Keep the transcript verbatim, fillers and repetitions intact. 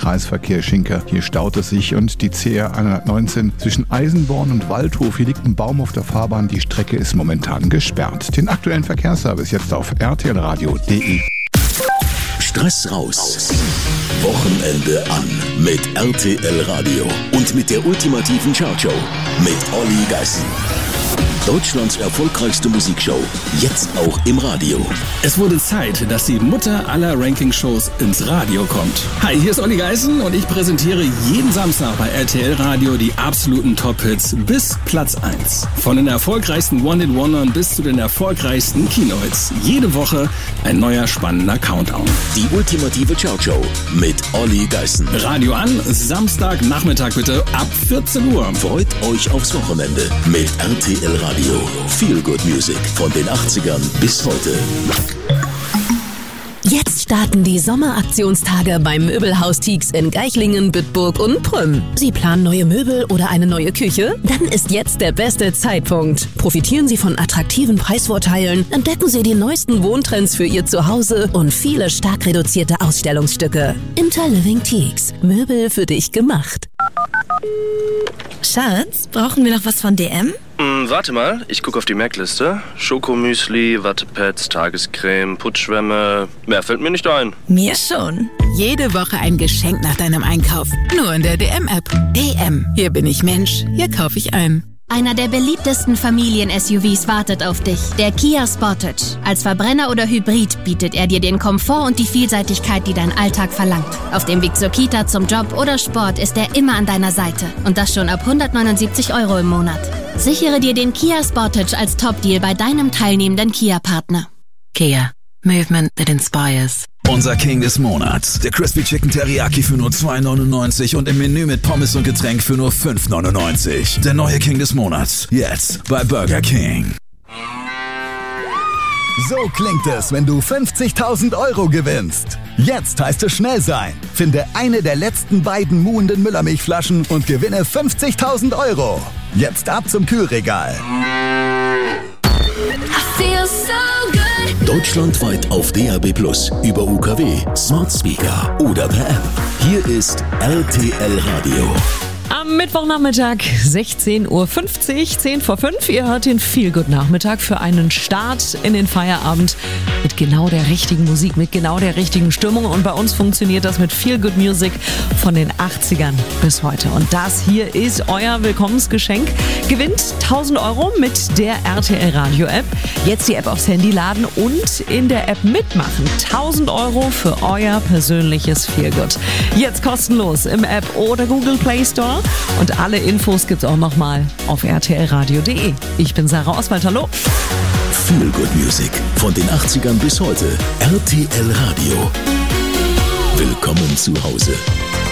Kreisverkehr Schinker. Hier staut es sich und die C R hundertneunzehn zwischen Eisenborn und Waldhof. Hier liegt ein Baum auf der Fahrbahn. Die Strecke ist momentan gesperrt. Den aktuellen Verkehrsservice jetzt auf r t l radio punkt d e. Stress raus. Wochenende an mit R T L Radio und mit der ultimativen Chartshow mit Olli Geißen. Deutschlands erfolgreichste Musikshow, jetzt auch im Radio. Es wurde Zeit, dass die Mutter aller Ranking-Shows ins Radio kommt. Hi, hier ist Olli Geißen und ich präsentiere jeden Samstag bei R T L Radio die absoluten Top-Hits bis Platz eins. Von den erfolgreichsten One-Hit-Wondern bis zu den erfolgreichsten Kinohits. Jede Woche ein neuer spannender Countdown. Die ultimative Chartshow mit Olli Geißen. Radio an, Samstag Nachmittag bitte ab vierzehn Uhr. Freut euch aufs Wochenende mit R T L Radio. Feel Good Music von den achtzigern bis heute. Jetzt starten die Sommeraktionstage beim Möbelhaus Tieks in Geichlingen, Bitburg und Prüm. Sie planen neue Möbel oder eine neue Küche? Dann ist jetzt der beste Zeitpunkt. Profitieren Sie von attraktiven Preisvorteilen, entdecken Sie die neuesten Wohntrends für Ihr Zuhause und viele stark reduzierte Ausstellungsstücke. Interliving Tieks. Möbel für dich gemacht. Schatz, brauchen wir noch was von D M? Hm, warte mal, ich gucke auf die Merkliste. Schokomüsli, Wattepads, Tagescreme, Putzschwämme. Mehr fällt mir nicht ein. Mir schon. Jede Woche ein Geschenk nach deinem Einkauf. Nur in der D M-App. D M. Hier bin ich Mensch. Hier kaufe ich ein. Einer der beliebtesten Familien-S U Vs wartet auf dich, der Kia Sportage. Als Verbrenner oder Hybrid bietet er dir den Komfort und die Vielseitigkeit, die dein Alltag verlangt. Auf dem Weg zur Kita, zum Job oder Sport ist er immer an deiner Seite. Und das schon ab hundertneunundsiebzig Euro im Monat. Sichere dir den Kia Sportage als Top-Deal bei deinem teilnehmenden Kia-Partner. Kia. Movement that inspires. Unser King des Monats. Der Crispy Chicken Teriyaki für nur zwei neunundneunzig und im Menü mit Pommes und Getränk für nur fünf neunundneunzig. Der neue King des Monats. Jetzt bei Burger King. So klingt es, wenn du fünfzigtausend Euro gewinnst. Jetzt heißt es schnell sein. Finde eine der letzten beiden muhenden Müllermilchflaschen und gewinne fünfzigtausend Euro. Jetzt ab zum Kühlregal. Deutschlandweit auf D A B plus, über U K W, Smart Speaker oder per App. Hier ist R T L Radio. Am Mittwochnachmittag, sechzehn Uhr fünfzig, zehn vor fünf. Ihr hört den Feel Good Nachmittag für einen Start in den Feierabend mit genau der richtigen Musik, mit genau der richtigen Stimmung. Und bei uns funktioniert das mit Feel Good Music von den achtzigern bis heute. Und das hier ist euer Willkommensgeschenk. Gewinnt tausend Euro mit der R T L Radio App. Jetzt die App aufs Handy laden und in der App mitmachen. tausend Euro für euer persönliches Feel Good. Jetzt kostenlos im App oder Google Play Store. Und alle Infos gibt's auch nochmal auf r t l radio punkt d e. Ich bin Sarah Oswald, hallo. Feel Good Music von den achtzigern bis heute. R T L Radio. Willkommen zu Hause.